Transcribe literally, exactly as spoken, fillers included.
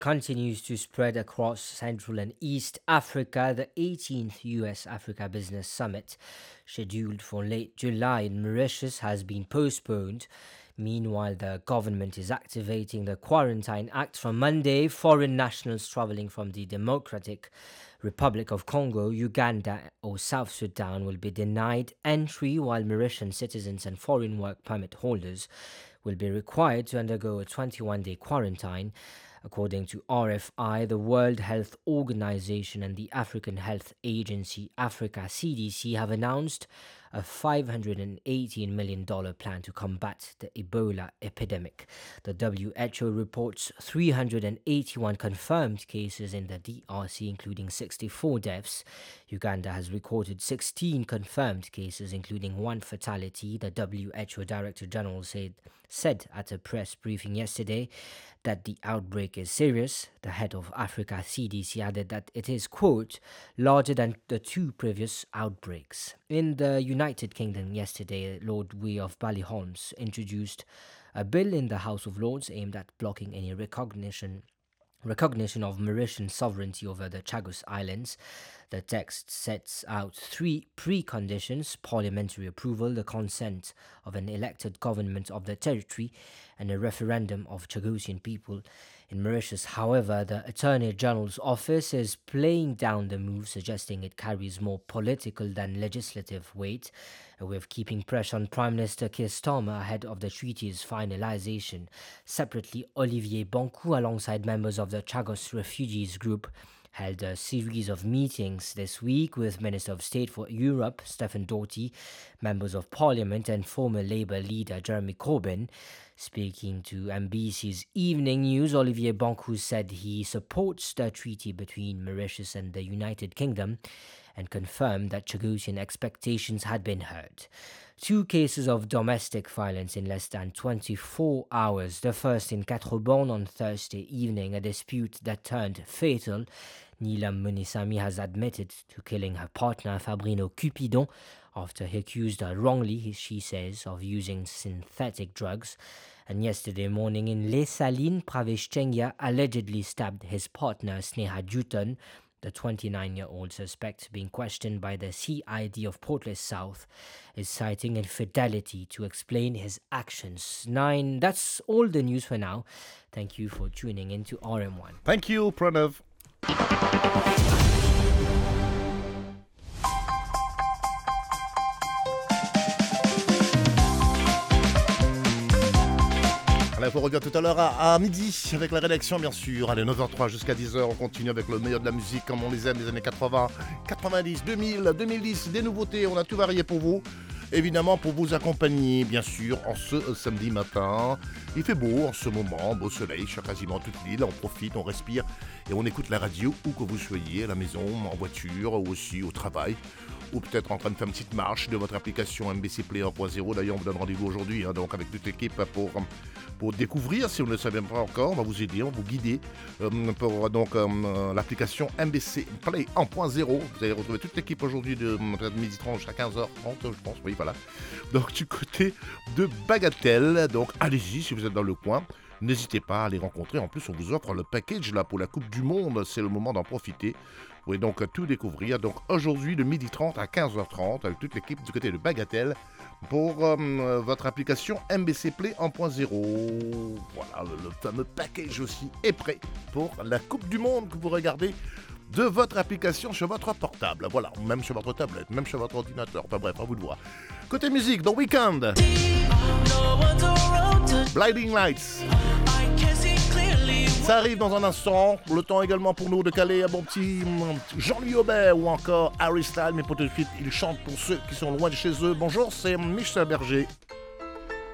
continues to spread across Central and East Africa. The eighteenth U S Africa Business Summit, scheduled for late July in Mauritius, has been postponed. Meanwhile, the government is activating the Quarantine Act from Monday. Foreign nationals traveling from the Democratic Republic of Congo, Uganda, or South Sudan will be denied entry, while Mauritian citizens and foreign work permit holders will be required to undergo a twenty-one day quarantine. According to R F I, the World Health Organization and the African Health Agency, Africa C D C, have announced a five hundred eighteen million dollars plan to combat the Ebola epidemic. The W H O reports three hundred eighty-one confirmed cases in the D R C, including sixty-four deaths. Uganda has recorded sixteen confirmed cases, including one fatality. The W H O Director General said, said at a press briefing yesterday that the outbreak is serious. The head of Africa C D C added that it is, quote, larger than the two previous outbreaks. In the United Kingdom yesterday, Lord Wee of Ballyholmes introduced a bill in the House of Lords aimed at blocking any recognition recognition of Mauritian sovereignty over the Chagos Islands. The text sets out three preconditions: parliamentary approval, the consent of an elected government of the territory, and a referendum of Chagosian people in Mauritius. However, the Attorney General's office is playing down the move, suggesting it carries more political than legislative weight, with keeping pressure on Prime Minister Keir Starmer ahead of the treaty's finalization. Separately, Olivier Bankou, alongside members of the Chagos Refugees Group, held a series of meetings this week with Minister of State for Europe, Stephen Doughty, members of Parliament, and former Labour leader Jeremy Corbyn. Speaking to M B C's Evening News, Olivier Bankou said he supports the treaty between Mauritius and the United Kingdom and confirmed that Chagosian expectations had been heard. Two cases of domestic violence in less than twenty-four hours. The first in Quatre Bornes on Thursday evening, a dispute that turned fatal. Nilam Munisami has admitted to killing her partner Fabrino Cupidon after he accused her wrongly, she says, of using synthetic drugs. And yesterday morning in Les Salines, Pravesh Chengia allegedly stabbed his partner Sneha Juton. The twenty-nine-year-old suspect, being questioned by the C I D of Portlace South, is citing infidelity to explain his actions. Nine, that's all the news for now. Thank you for tuning in to R M one. Thank you, Pranav. Il faut revenir tout à l'heure à, à midi avec la rédaction, bien sûr. Allez, neuf heures trois jusqu'à dix heures, on continue avec le meilleur de la musique comme on les aime des années quatre-vingts, quatre-vingt-dix, deux mille, deux mille dix, des nouveautés, on a tout varié pour vous. Évidemment, pour vous accompagner, bien sûr, en ce euh, samedi matin. Il fait beau en ce moment, beau soleil sur quasiment toute l'île. On profite, on respire et on écoute la radio où que vous soyez, à la maison, en voiture ou aussi au travail. Ou peut-être en train de faire une petite marche de votre application M B C Play un point zéro. D'ailleurs, on vous donne rendez-vous aujourd'hui, hein, donc avec toute l'équipe pour, pour découvrir. Si vous ne le savez pas encore, on va vous aider, on va vous guider euh, pour donc euh, l'application M B C Play un point zéro. Vous allez retrouver toute l'équipe aujourd'hui de, de midi trente jusqu'à quinze heures trente, je pense. Oui, voilà. Donc du côté de Bagatelle. Donc allez-y si vous êtes dans le coin. N'hésitez pas à les rencontrer. En plus, on vous offre le package là pour la Coupe du Monde. C'est le moment d'en profiter. Vous pouvez donc tout découvrir. Donc aujourd'hui, de midi trente à quinze heures trente, avec toute l'équipe du côté de Bagatelle pour euh, votre application M B C Play un point zéro. Voilà, le, le fameux package aussi est prêt pour la Coupe du Monde que vous regardez de votre application sur votre portable. Voilà, même sur votre tablette, même sur votre ordinateur. Enfin bref, à vous de voir. Côté musique, dans Weekend, Blinding Lights. Ça arrive dans un instant. Le temps également pour nous de caler un bon petit Jean-Louis Aubert ou encore Harry Styles. Mais pour tout de suite, ils chantent pour ceux qui sont loin de chez eux. Bonjour, c'est Michel Berger.